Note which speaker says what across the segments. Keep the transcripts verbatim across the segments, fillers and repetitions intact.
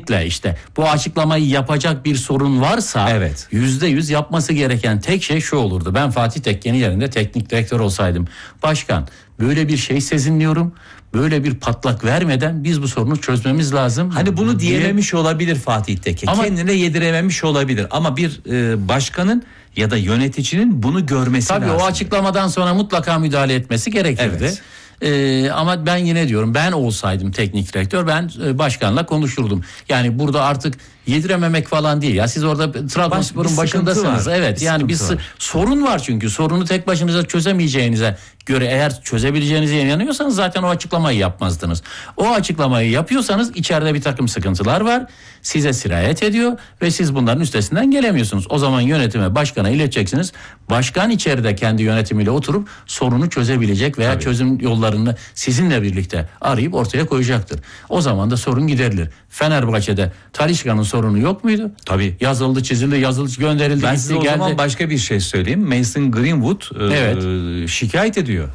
Speaker 1: kesinlikle işte bu açıklamayı yapacak bir sorun varsa
Speaker 2: evet.
Speaker 1: yüzde yüz yapması gereken tek şey şu olurdu. Ben Fatih Tekke'nin yerinde teknik direktör olsaydım. Başkan, böyle bir şey sezinliyorum. Böyle bir patlak vermeden biz bu sorunu çözmemiz lazım.
Speaker 2: Hani bunu
Speaker 1: diye...
Speaker 2: diyememiş olabilir Fatih Tekke.
Speaker 1: Ama...
Speaker 2: Kendine yedirememiş olabilir. Ama bir e, başkanın ya da yöneticinin bunu görmesi
Speaker 1: Tabii
Speaker 2: lazım.
Speaker 1: Tabii o açıklamadan sonra mutlaka müdahale etmesi gerekirdi.
Speaker 2: Evet.
Speaker 1: Ee, ama ben yine diyorum, ben olsaydım teknik direktör, ben e, başkanla konuşurdum. Yani burada artık yedirememek falan değil ya, siz orada Trabzonspor'un başındasınız.
Speaker 2: Var.
Speaker 1: Evet,
Speaker 2: bir
Speaker 1: yani bir var. sorun var, çünkü sorunu tek başınıza çözemeyeceğinize göre, eğer çözebileceğinize inanıyorsanız zaten o açıklamayı yapmazdınız. O açıklamayı yapıyorsanız içeride bir takım sıkıntılar var, size sirayet ediyor ve siz bunların üstesinden gelemiyorsunuz. O zaman yönetime, başkana ileteceksiniz. Başkan içeride kendi yönetimiyle oturup sorunu çözebilecek veya Tabii. çözüm yollarını sizinle birlikte arayıp ortaya koyacaktır. O zaman da sorun giderilir. Fenerbahçe'de Talisca'nın sorunu yok muydu?
Speaker 2: Tabii.
Speaker 1: Yazıldı, çizildi, yazıldı, gönderildi.
Speaker 2: Ben
Speaker 1: gitti,
Speaker 2: size o
Speaker 1: geldi.
Speaker 2: zaman başka bir şey söyleyeyim. Mason Greenwood
Speaker 1: evet.
Speaker 2: e, şikayet ediyor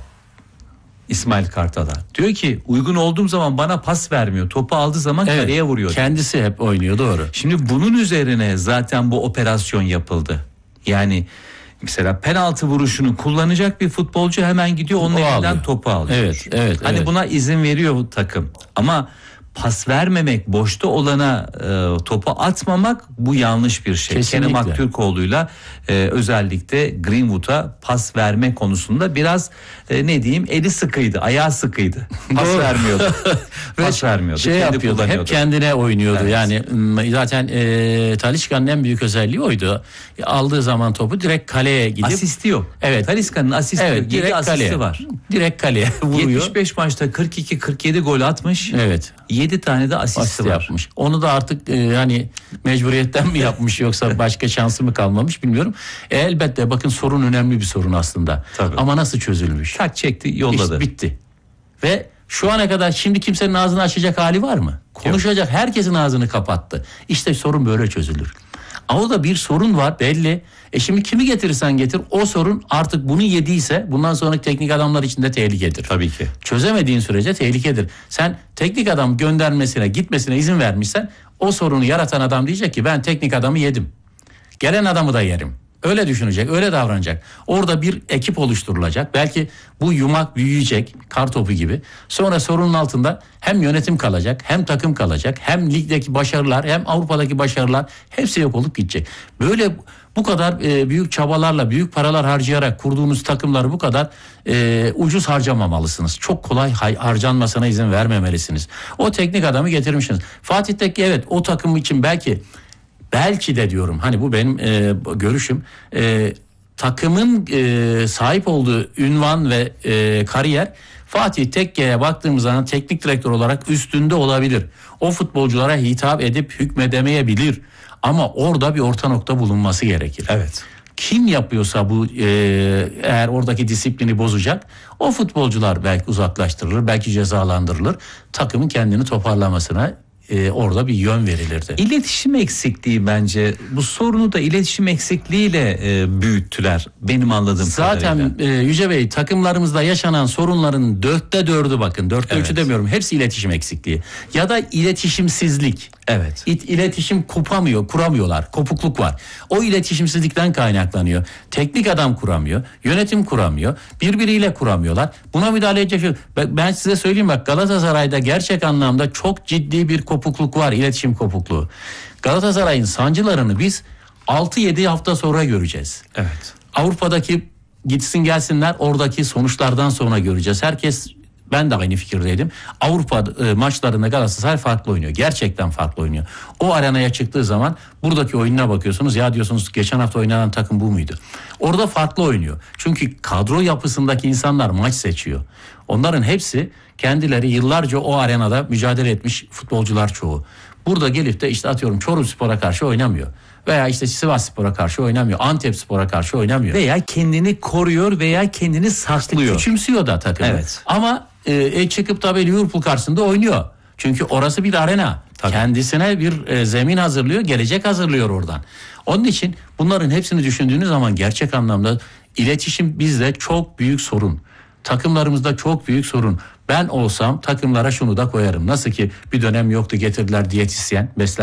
Speaker 2: İsmail Kartal'a. Diyor ki uygun olduğum zaman bana pas vermiyor. Topu aldığı zaman evet. kaleye vuruyor.
Speaker 1: Kendisi hep oynuyor, doğru.
Speaker 2: Şimdi bunun üzerine zaten bu operasyon yapıldı. Yani mesela penaltı vuruşunu kullanacak bir futbolcu hemen gidiyor onun o elinden alıyor. Topu alıyor.
Speaker 1: Evet, evet.
Speaker 2: Hani
Speaker 1: evet.
Speaker 2: buna izin veriyor bu takım. Ama pas vermemek, boşta olana e, topu atmamak, bu yanlış bir şey.
Speaker 1: Kesinlikle.
Speaker 2: Kerem Aktürkoğlu'yla e, özellikle Greenwood'a pas verme konusunda biraz e, ne diyeyim, eli sıkıydı, ayağı sıkıydı. Pas vermiyordu. pas vermiyordu.
Speaker 1: Şey yapıyordu, hep kendine oynuyordu. Evet. Yani zaten e, Talisca'nın en büyük özelliği oydu. Aldığı zaman topu direkt kaleye gidip.
Speaker 2: Asisti yok.
Speaker 1: Evet.
Speaker 2: Asisti'nin asisti
Speaker 1: evet,
Speaker 2: yok.
Speaker 1: Direkt
Speaker 2: asisti
Speaker 1: kaleye
Speaker 2: var.
Speaker 1: Direkt kaleye vuruyor.
Speaker 2: yetmiş beş maçta kırk iki kırk yedi gol atmış.
Speaker 1: Evet.
Speaker 2: yedi tane de asisti
Speaker 1: Asist
Speaker 2: var.
Speaker 1: yapmış. Onu da artık e, yani mecburiyetten mi yapmış yoksa başka şansı mı kalmamış bilmiyorum. E, elbette bakın, sorun önemli bir sorun aslında.
Speaker 2: Tabii.
Speaker 1: Ama nasıl çözülmüş?
Speaker 2: Tak çekti, yolladı.
Speaker 1: İşte bitti. Ve şu ana kadar şimdi kimsenin ağzını açacak hali var mı? Konuşacak, yok. Herkesin ağzını kapattı. İşte sorun böyle çözülür. Ama da bir sorun var belli. E şimdi kimi getirirsen getir, o sorun artık bunu yediyse bundan sonraki teknik adamlar için de tehlikedir.
Speaker 2: Tabii ki.
Speaker 1: Çözemediğin sürece tehlikedir. Sen teknik adam göndermesine, gitmesine izin vermişsen, o sorunu yaratan adam diyecek ki ben teknik adamı yedim. Gelen adamı da yerim. Öyle düşünecek, öyle davranacak. Orada bir ekip oluşturulacak. Belki bu yumak büyüyecek, kar topu gibi. Sonra sorunun altında hem yönetim kalacak, hem takım kalacak, hem ligdeki başarılar, hem Avrupa'daki başarılar, hepsi yok olup gidecek. Böyle bu kadar e, büyük çabalarla, büyük paralar harcayarak kurduğunuz takımları bu kadar e, ucuz harcamamalısınız. Çok kolay hay- harcanmasına izin vermemelisiniz. O teknik adamı getirmişsiniz. Fatih Tekke, evet, o takım için belki belki de diyorum, hani bu benim e, görüşüm, e, takımın e, sahip olduğu ünvan ve e, kariyer Fatih Tekke'ye baktığımız zaman teknik direktör olarak üstünde olabilir. O futbolculara hitap edip hükmedemeyebilir. Ama orada bir orta nokta bulunması gerekir.
Speaker 2: Evet.
Speaker 1: Kim yapıyorsa bu, e, eğer oradaki disiplini bozacak, o futbolcular belki uzaklaştırılır, belki cezalandırılır. Takımın kendini toparlamasına Ee, orada bir yön verilirdi.
Speaker 2: İletişim eksikliği bence. Bu sorunu da iletişim eksikliğiyle e, büyüttüler benim anladığım
Speaker 1: Zaten
Speaker 2: kadarıyla.
Speaker 1: Zaten e, Yüce Bey, takımlarımızda yaşanan sorunların dörtte dördü, bakın dörtte
Speaker 2: evet.
Speaker 1: üçü demiyorum, hepsi iletişim eksikliği. Ya da iletişimsizlik.
Speaker 2: Evet.
Speaker 1: İt, iletişim kupamıyor, kuramıyorlar. Kopukluk var. O iletişimsizlikten kaynaklanıyor. Teknik adam kuramıyor, yönetim kuramıyor, birbiriyle kuramıyorlar. Buna müdahale edecek şey. Ben size söyleyeyim, bak, Galatasaray'da gerçek anlamda çok ciddi bir kopukluk var, iletişim kopukluğu. Galatasaray'ın sancılarını biz altı yedi hafta sonra göreceğiz.
Speaker 2: Evet.
Speaker 1: Avrupa'daki gitsin gelsinler, oradaki sonuçlardan sonra göreceğiz. Herkes, ben de aynı fikirdeydim. Avrupa e, maçlarında Galatasaray farklı oynuyor. Gerçekten farklı oynuyor. O arenaya çıktığı zaman buradaki oyununa bakıyorsunuz. Ya diyorsunuz, geçen hafta oynanan takım bu muydu? Orada farklı oynuyor. Çünkü kadro yapısındaki insanlar maç seçiyor. Onların hepsi kendileri yıllarca o arenada mücadele etmiş futbolcular çoğu. Burada gelip de işte atıyorum Çorumspor'a karşı oynamıyor. Veya işte Sivasspor'a karşı oynamıyor. Antepspor'a karşı oynamıyor.
Speaker 2: Veya kendini koruyor veya kendini saklıyor.
Speaker 1: Küçümsüyor da takımı.
Speaker 2: Evet.
Speaker 1: Ama e, çıkıp tabii Liverpool karşısında oynuyor. Çünkü orası bir arena. Tabii. Kendisine bir e, zemin hazırlıyor, gelecek hazırlıyor oradan. Onun için bunların hepsini düşündüğünüz zaman gerçek anlamda iletişim bizde çok büyük sorun. Takımlarımızda çok büyük sorun. Ben olsam takımlara şunu da koyarım. Nasıl ki bir dönem yoktu, getirdiler diyetisyen, beslenme